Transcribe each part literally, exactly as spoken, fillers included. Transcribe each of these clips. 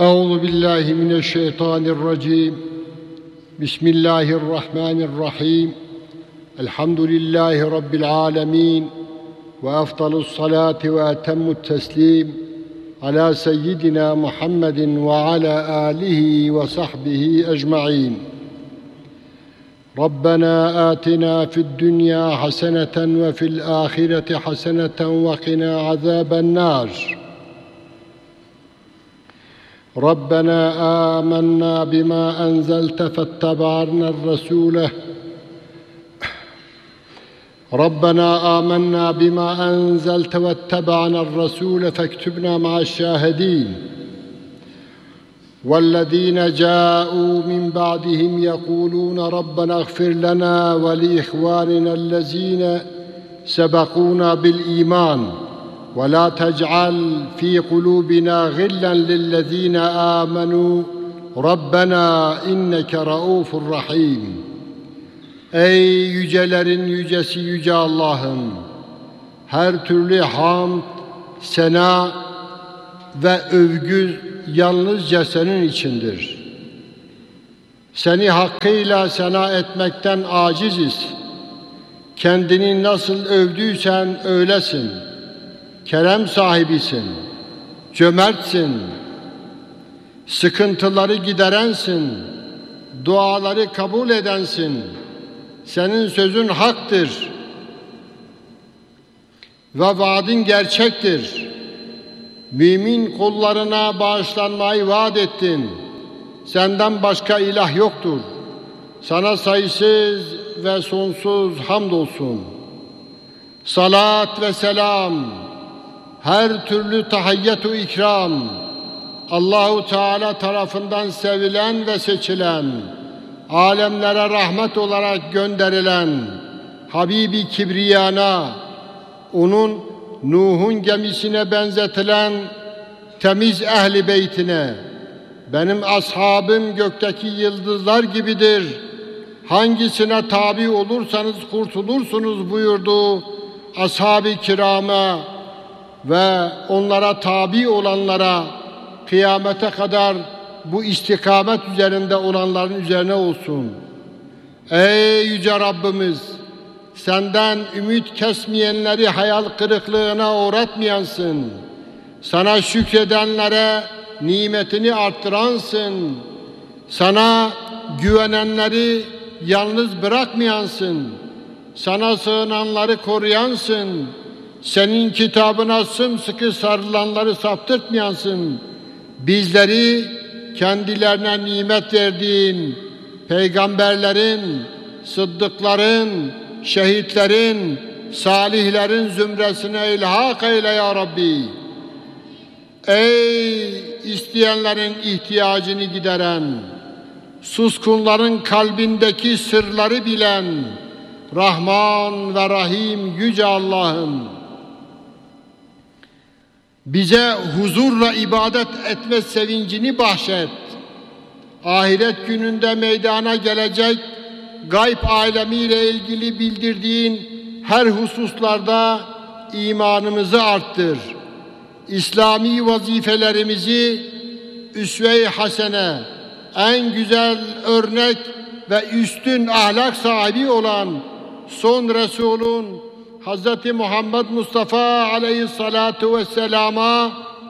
Euzu billahi mineşşeytanirracim. Bismillahirrahmanirrahim. Elhamdülillahi rabbil alamin. Ve efdalus salati ve etemmut teslim ala seyyidina Muhammedin ve ala alihi ve sahbihi ecmaîn. Rabbena atina fid dunya haseneten ve fil ahireti haseneten ve qina azaben nar. ربنا آمنا بما أنزلت فاتبعنا الرسول ربنا آمنا بما أنزلت واتبعنا الرسول فاكتبنا مع الشاهدين والذين جاءوا من بعدهم يقولون ربنا اغفر لنا ولإخواننا الذين سبقونا بالإيمان ولا تجعل في قلوبنا غلا للذين آمنوا ربنا إنك رؤوف رحيم. Ey yücelerin yücesi yüce Allah'ım, her türlü hamd, sena ve övgü yalnızca senin içindir. Seni hakkıyla sena etmekten aciziz. Kendini nasıl övdüysen öylesin. Kerem sahibisin, cömertsin, sıkıntıları giderensin, duaları kabul edensin. Senin sözün haktır ve vaadin gerçektir. Mümin kullarına bağışlanmayı vaat ettin. Senden başka ilah yoktur. Sana sayısız ve sonsuz hamdolsun. Salat ve selam, her türlü tahiyyat-ı ikram, Allahu Teala tarafından sevilen ve seçilen, alemlere rahmet olarak gönderilen Habibi Kibriyana, onun Nuh'un gemisine benzetilen temiz ehli beytine, benim ashabım gökteki yıldızlar gibidir, hangisine tabi olursanız kurtulursunuz buyurdu ashab-ı kirama ve onlara tabi olanlara kıyamete kadar bu istikamet üzerinde olanların üzerine olsun. Ey yüce Rabbimiz, senden ümit kesmeyenleri hayal kırıklığına uğratmayansın. Sana şükredenlere nimetini arttıransın. Sana güvenenleri yalnız bırakmayansın. Sana sığınanları koruyansın. Senin kitabına sımsıkı sarılanları saptırtmayansın. Bizleri kendilerine nimet verdiğin peygamberlerin, sıddıkların, şehitlerin, salihlerin zümresine ilhak eyle ya Rabbi. Ey isteyenlerin ihtiyacını gideren, suskunların kalbindeki sırları bilen Rahman ve Rahim yüce Allah'ım, bize huzurla ibadet etme sevincini bahşet. Ahiret gününde meydana gelecek gayb alemiyle ilgili bildirdiğin her hususlarda imanımızı arttır. İslami vazifelerimizi üsve-i hasene, en güzel örnek ve üstün ahlak sahibi olan son Resulün Hazreti Muhammed Mustafa aleyhissalatu vesselama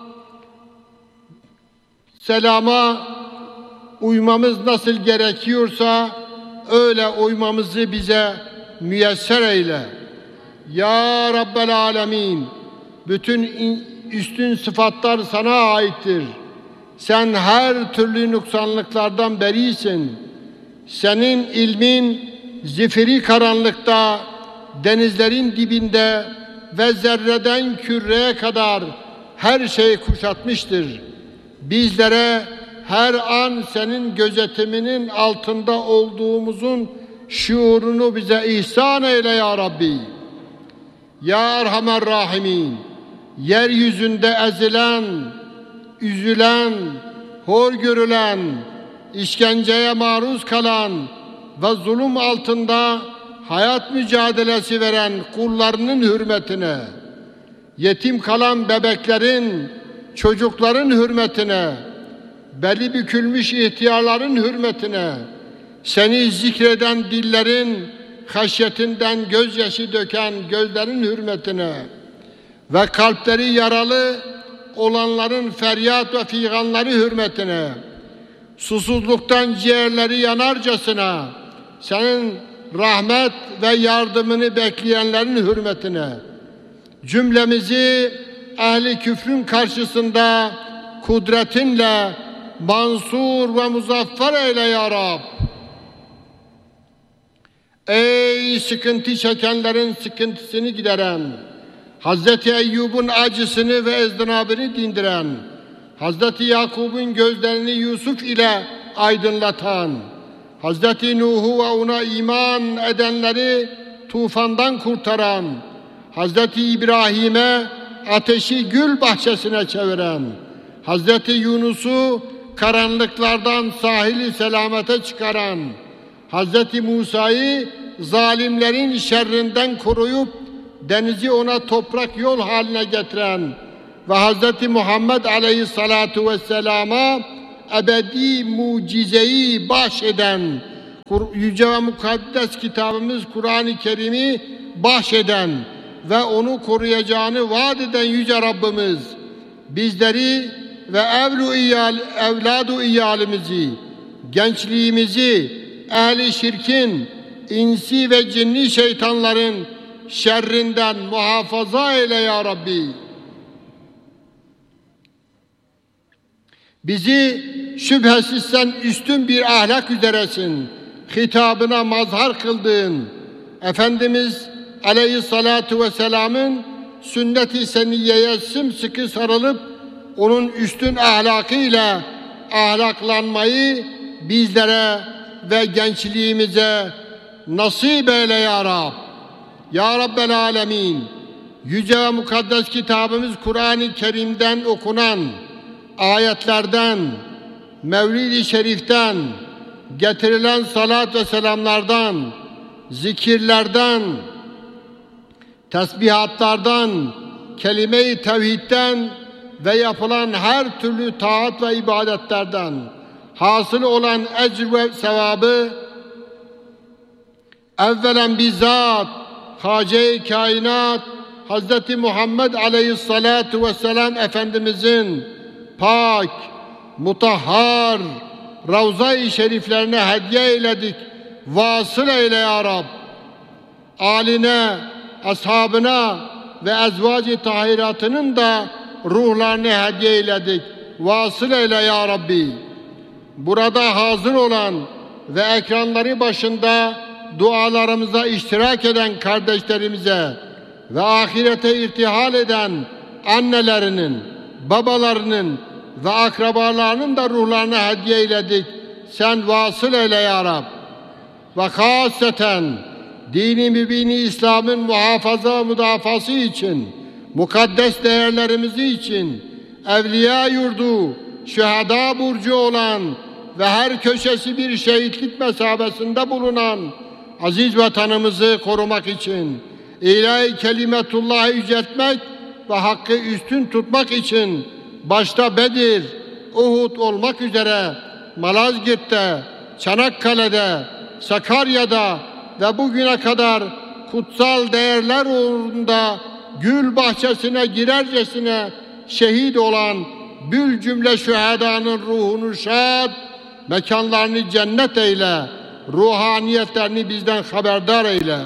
selama uymamız nasıl gerekiyorsa öyle uymamızı bize müyesser eyle. Ya Rabbel Alemin, bütün üstün sıfatlar sana aittir. Sen her türlü noksanlıklardan berisin. Senin ilmin zifiri karanlıkta, denizlerin dibinde ve zerreden küreye kadar her şeyi kuşatmıştır. Bizlere her an senin gözetiminin altında olduğumuzun şuurunu bize ihsan eyle ya Rabbi. Ya Erhamer Rahimin, yeryüzünde ezilen, üzülen, hor görülen, işkenceye maruz kalan ve zulüm altında hayat mücadelesi veren kullarının hürmetine, yetim kalan bebeklerin, çocukların hürmetine, beli bükülmüş ihtiyarların hürmetine, seni zikreden dillerin, haşyetinden gözyaşı döken gözlerin hürmetine ve kalpleri yaralı olanların feryat ve figanları hürmetine, susuzluktan ciğerleri yanarcasına, senin rahmet ve yardımını bekleyenlerin hürmetine, cümlemizi ehli küfrün karşısında kudretinle mansur ve muzaffer eyle ya Rab. Ey sıkıntı çekenlerin sıkıntısını gideren, Hazreti Eyyub'un acısını ve ezdinabını dindiren, Hazreti Yakub'un gözlerini Yusuf ile aydınlatan, Hazreti Nuh'u ve ona iman edenleri tufandan kurtaran, Hazreti İbrahim'e ateşi gül bahçesine çeviren, Hazreti Yunus'u karanlıklardan sahili selamete çıkaran, Hazreti Musa'yı zalimlerin şerrinden koruyup denizi ona toprak yol haline getiren ve Hazreti Muhammed Aleyhissalatu vesselama ebedi mucizeyi bahşeden, yüce ve mukaddes kitabımız Kur'an-ı Kerim'i bahşeden ve onu koruyacağını vaat eden yüce Rabbimiz bizleri ve evlu iyal, evladu iyalimizi, gençliğimizi ehli şirkin, insi ve cinni şeytanların şerrinden muhafaza eyle ya Rabbi. Bizi şüphesiz sen üstün bir ahlak üzeresin, hitabına mazhar kıldığın Efendimiz Aleyhissalatu vesselam'ın sünnet-i seniyyeye sımsıkı sarılıp onun üstün ahlakıyla ahlaklanmayı bizlere ve gençliğimize nasip eyle ya Rab. Ya Rabbel Alemin, yüce ve mukaddes kitabımız Kur'an-ı Kerim'den okunan ayetlerden, Mevlid-i Şerif'ten, getirilen salat ve selamlardan, zikirlerden, tesbihatlardan, kelime-i tevhidden ve yapılan her türlü taat ve ibadetlerden hasıl olan ecr ve sevabı evvelen bizzat Hace-i Kainat Hazreti Muhammed Aleyhissalatu vesselam Efendimizin pak, mutahhar Ravza-i Şeriflerine hediye eyledik. Vasıl eyle ya Rab. Aline, ashabına ve ezvac-ı tahiratının da ruhlarını hediye eyledik. Vasıl eyle ya Rabbi. Burada hazır olan ve ekranları başında dualarımıza iştirak eden kardeşlerimize ve ahirete irtihal eden annelerinin, babalarının ve akrabalarının da ruhlarını hediye eyledik. Sen vasıl eyle ya Rab. Ve haseten dini mübini İslam'ın muhafaza müdafası için, mukaddes değerlerimizi için, evliya yurdu, şühada burcu olan ve her köşesi bir şehitlik mesabesinde bulunan aziz vatanımızı korumak için, ilahi kelimetullah'ı yüceltmek ve hakkı üstün tutmak için başta Bedir, Uhud olmak üzere Malazgirt'te, Çanakkale'de, Sakarya'da ve bugüne kadar kutsal değerler uğrunda gül bahçesine girercesine şehit olan bül cümle şühedanın ruhunu şad, mekanlarını cennet eyle, ruhaniyetlerini bizden haberdar eyle.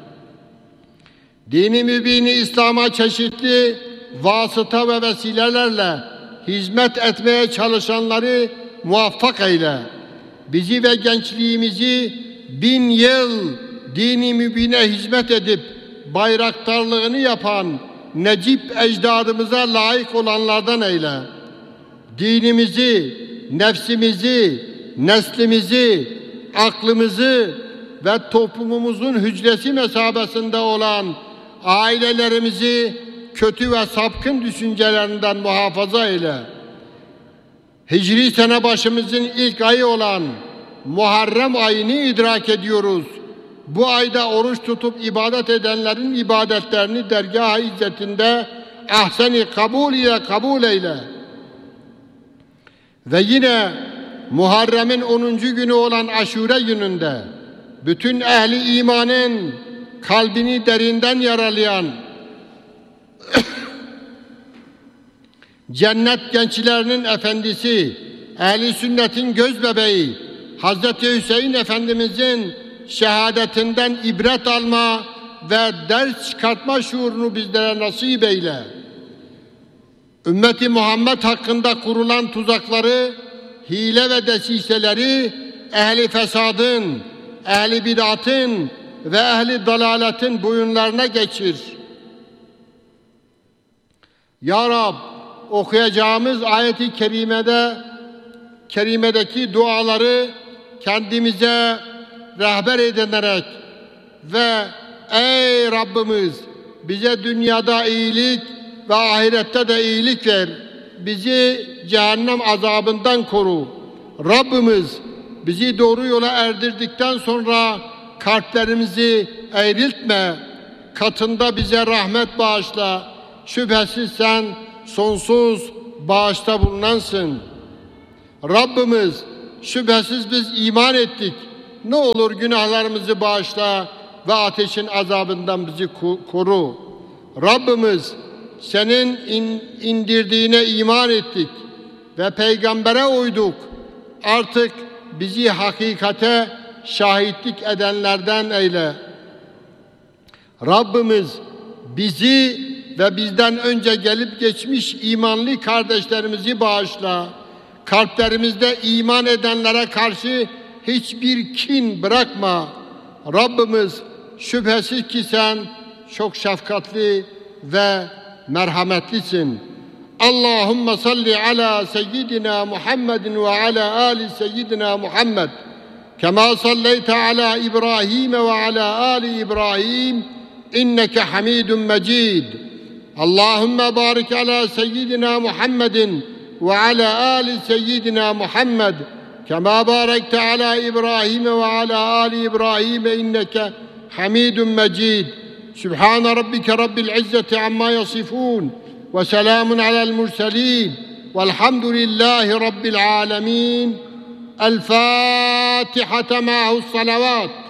Dini mübini İslam'a çeşitli vasıta ve vesilelerle hizmet etmeye çalışanları muvaffak eyle. Bizi ve gençliğimizi bin yıl dini mübine hizmet edip bayraktarlığını yapan Necip ecdadımıza layık olanlardan eyle. Dinimizi, nefsimizi, neslimizi, aklımızı ve toplumumuzun hücresi mesabesinde olan ailelerimizi kötü ve sapkın düşüncelerinden muhafaza eyle. Hicri sene başımızın ilk ayı olan Muharrem ayını idrak ediyoruz. Bu ayda oruç tutup ibadet edenlerin ibadetlerini dergâh-ı izzetinde ahsen-i kabul ile kabul eyle. Ve yine Muharrem'in onuncu günü olan Aşure gününde bütün ehli imanın kalbini derinden yaralayan cennet gençlerinin efendisi, ehli sünnetin göz bebeği Hazreti Hüseyin Efendimizin şehadetinden ibret alma ve ders çıkartma şuurunu bizlere nasip eyle. Ümmeti Muhammed hakkında kurulan tuzakları, hile ve desiseleri ehli fesadın, ehli bid'atın ve ehli dalaletin boyunlarına geçir. Ya Rab, okuyacağımız ayeti kerimede, kerimedeki duaları kendimize rehber edinerek ve ey Rabbimiz bize dünyada iyilik ve ahirette de iyilik ver. Bizi cehennem azabından koru. Rabbimiz bizi doğru yola erdirdikten sonra kalplerimizi eğriltme. Katında bize rahmet bağışla. Şüphesiz sen sonsuz bağışta bulunansın. Rabbimiz şüphesiz biz iman ettik. Ne olur günahlarımızı bağışla ve ateşin azabından bizi koru. Rabbimiz senin in, indirdiğine iman ettik ve peygambere uyduk. Artık bizi hakikate şahitlik edenlerden eyle. Rabbimiz bizi ve bizden önce gelip geçmiş imanlı kardeşlerimizi bağışla. Kalplerimizde iman edenlere karşı hiçbir kin bırakma. Rabbimiz şüphesiz ki sen çok şefkatli ve merhametlisin. Allahümme salli ala seyyidina Muhammedin ve ala ali seyyidina Muhammed. Kema salleyte ala İbrahim ve ala ali İbrahim. İnneke hamidun mecid. Allahümme barik ala seyyidina Muhammedin ve ala ali seyyidina Muhammed. Kema barekte ala İbrahim ve ala ali İbrahim. İnneke hamidun mecid. Sübhane rabbike rabbil izzeti amma yasifun. Ve selamun alel murselin. Velhamdülillahi rabbil alemin. El Fatiha ma'hus salavat.